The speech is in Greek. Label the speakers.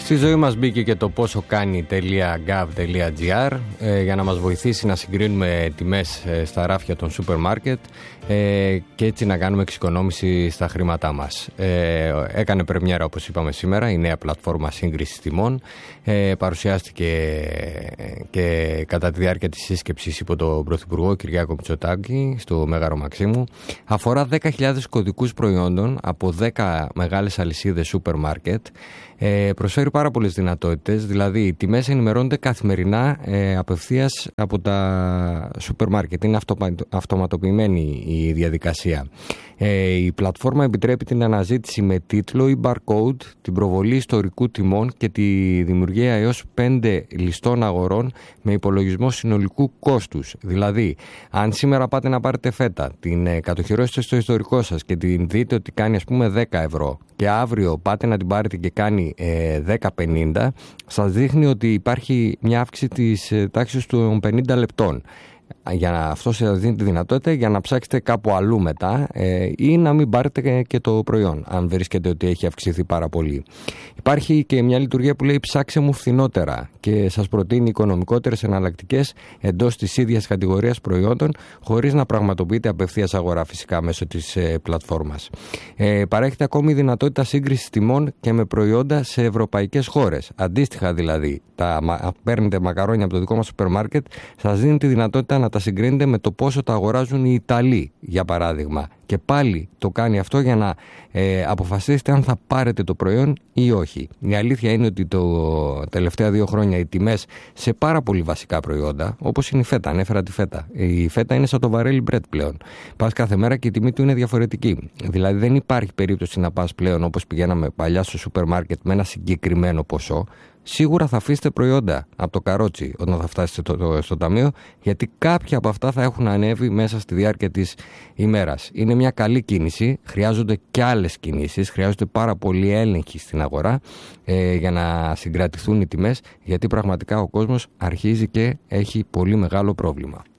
Speaker 1: Στη ζωή μας μπήκε και το πόσο κάνει.gov.gr για να μας βοηθήσει να συγκρίνουμε τιμές στα ράφια των σούπερ μάρκετ και έτσι να κάνουμε εξοικονόμηση στα χρήματά μας. Έκανε πρεμιέρα, όπως είπαμε σήμερα, η νέα πλατφόρμα σύγκρισης τιμών. Παρουσιάστηκε και κατά τη διάρκεια της σύσκεψης υπό τον Πρωθυπουργό Κυριάκο Μητσοτάκη στο Μέγαρο Μαξίμου. Αφορά 10.000 κωδικούς προϊόντων από 10 μεγάλες αλυσίδες σούπερ μάρκετ. Προσφέρει πάρα πολλές δυνατότητες, δηλαδή οι τιμές ενημερώνονται καθημερινά απευθείας από τα σούπερ μάρκετ. Είναι αυτοματοποιημένη η διαδικασία. Η πλατφόρμα επιτρέπει την αναζήτηση με τίτλο ή barcode, την προβολή ιστορικού τιμών και τη δημιουργία έως 5 ληστών αγορών με υπολογισμό συνολικού κόστους. Δηλαδή, αν σήμερα πάτε να πάρετε φέτα, την κατοχυρώσετε στο ιστορικό σας και την δείτε ότι κάνει ας πούμε 10 ευρώ και αύριο πάτε να την πάρετε και κάνει 10,50, σας δείχνει ότι υπάρχει μια αύξηση της τάξης των 50 λεπτών. Αυτό σας δίνει τη δυνατότητα για να ψάξετε κάπου αλλού μετά ή να μην πάρετε και το προϊόν, αν βρίσκετε ότι έχει αυξηθεί πάρα πολύ. Υπάρχει και μια λειτουργία που λέει ψάξε μου φθηνότερα και σας προτείνει οικονομικότερες εναλλακτικές εντός της ίδιας κατηγορίας προϊόντων, χωρίς να πραγματοποιείτε απευθείας αγορά φυσικά μέσω της πλατφόρμας. Παρέχεται ακόμη η δυνατότητα σύγκρισης τιμών και με προϊόντα σε ευρωπαϊκές χώρες. Αντίστοιχα δηλαδή, παίρνετε μακαρόνια από το δικό μας σούπερ μάρκετ, σας δίνει τη δυνατότητα να τα συγκρίνετε με το πόσο τα αγοράζουν οι Ιταλοί, για παράδειγμα. Και πάλι το κάνει αυτό για να αποφασίσετε αν θα πάρετε το προϊόν ή όχι. Η αλήθεια είναι ότι τα τελευταία 2 χρόνια οι τιμές σε πάρα πολύ βασικά προϊόντα, όπως είναι η φέτα, ανέφερα τη φέτα. Η φέτα είναι σαν το βαρέλι μπρετ πλέον. Πας κάθε μέρα και η τιμή του είναι διαφορετική. Δηλαδή δεν υπάρχει περίπτωση να πας πλέον όπως πηγαίναμε παλιά στο σούπερ μάρκετ με ένα συγκεκριμένο ποσό. Σίγουρα θα αφήσετε προϊόντα από το καρότσι όταν θα φτάσετε στο ταμείο, γιατί κάποια από αυτά θα έχουν ανέβει μέσα στη διάρκεια της ημέρας. Είναι μια καλή κίνηση, χρειάζονται και άλλες κινήσεις, χρειάζονται πάρα πολύ έλεγχοι στην αγορά για να συγκρατηθούν οι τιμές, γιατί πραγματικά ο κόσμος αρχίζει και έχει πολύ μεγάλο πρόβλημα.